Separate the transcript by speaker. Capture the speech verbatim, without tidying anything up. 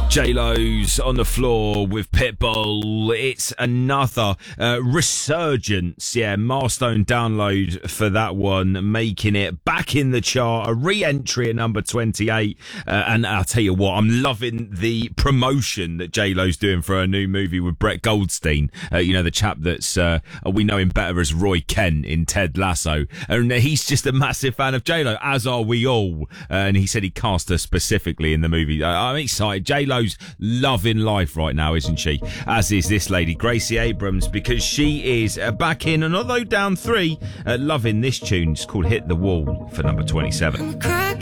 Speaker 1: J-Lo's on the floor with Pitbull. It's another uh, resurgence. Yeah, milestone download for that one, making it back in the chart, a re-entry at number twenty-eight. Uh, and I'll tell you what, I'm loving the promotion that J-Lo's doing for her new movie with Brett Goldstein. Uh, you know, the chap that's, uh, we know him better as Roy Kent in Ted Lasso. And he's just a massive fan of J-Lo, as are we all. Uh, and he said he cast her specifically in the movie. Uh, I'm excited. J-Lo loving life right now, isn't she? As is this lady, Gracie Abrams, because she is uh, back in, and although down three, uh, loving this tune. It's called Hit the Wall for number twenty-seven.